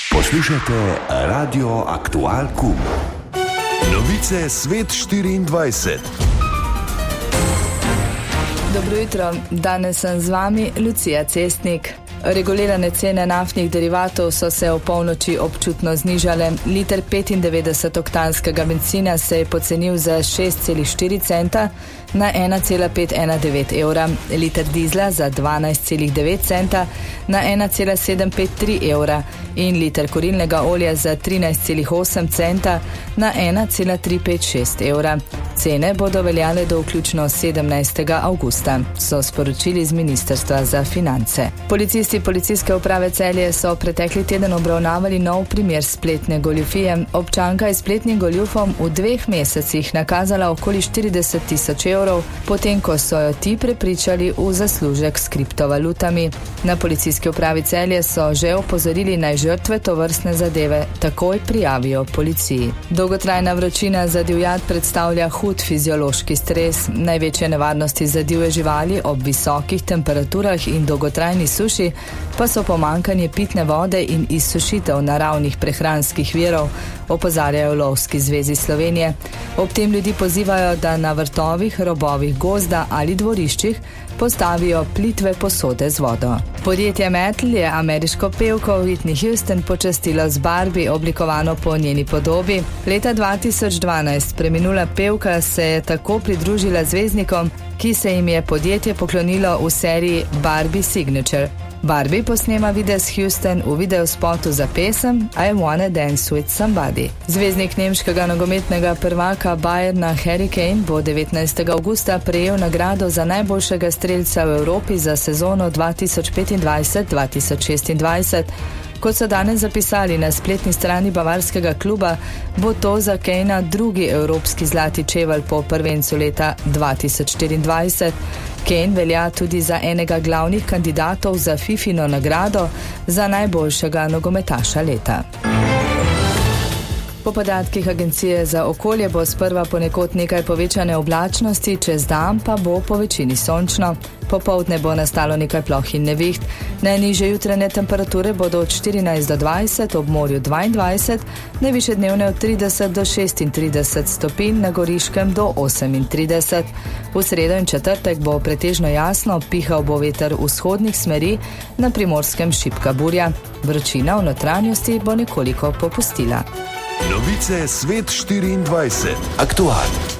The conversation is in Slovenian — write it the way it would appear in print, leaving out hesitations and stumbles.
Poslušajte Radio Aktual Kum. Novice Svet 24. Dobro jutro, danes sem z vami Lucija Cestnik. Regulirane cene naftnih derivatov so se v polnoči občutno znižale. Liter 95-oktanskega bencina se je pocenil za 6,4 centa na 1,519 evra, liter dizla za 12,9 centa na 1,753 evra in liter kurilnega olja za 13,8 centa na 1,356 evra. Cene bodo veljale do vključno 17. avgusta, so sporočili z Ministrstva za finance. Policisti Policijske uprave Celje so pretekli teden obravnavali nov primer spletne goljufije. Občanka je spletnim goljufom v 2 mesecih nakazala okoli 40 tisoč evrov, potem ko so jo ti prepričali v zaslužek s kriptovalutami. Na Policijski upravi Celje so že opozorili, naj žrtve tovrstne zadeve takoj prijavijo policiji. Dolgotrajna vročina za divjad predstavlja hud fiziološki stres. Največje nevarnosti za divje živali ob visokih temperaturah in dolgotrajni suši pa so pomanjkanje pitne vode in izsušitev naravnih prehranskih virov, opozarjajo v Lovski zvezi Slovenije. Ob tem ljudi pozivajo, da na vrtovih, robovih gozda ali dvoriščih postavijo plitve posode z vodo. Podjetje Metal je ameriško pevko Whitney Houston počastilo z Barbie, oblikovano po njeni podobi. Leta 2012 preminula pevka se je tako pridružila zvezdnikom, ki se jim je podjetje poklonilo v seriji Barbie Signature. Barbie posnema video s Houston v videospotu za pesem I Wanna Dance With Somebody. Zvezdnik nemškega nogometnega prvaka Bayerna Harry Kane bo 19. avgusta prejel nagrado za najboljšega strelca v Evropi za sezono 2025-2026. Kot so danes zapisali na spletni strani bavarskega kluba, bo to za Kanea drugi evropski zlati čevelj po prvencu leta 2024. Kane velja tudi za enega glavnih kandidatov za Fifino nagrado za najboljšega nogometaša leta. Po podatkih Agencije za okolje bo sprva ponekod nekaj povečane oblačnosti, čez dan pa bo po večini sončno. Popoldne bo nastalo nekaj ploh in neviht. Najnižje jutranje temperature bodo od 14 do 20, ob morju 22, najvišje dnevne od 30 do 36 stopinj, na Goriškem do 38. V sredo in četrtek bo pretežno jasno, pihal bo veter vzhodnih smeri, na Primorskem šibka burja. Vročina v notranjosti bo nekoliko popustila. Novice Svet 24. Aktual.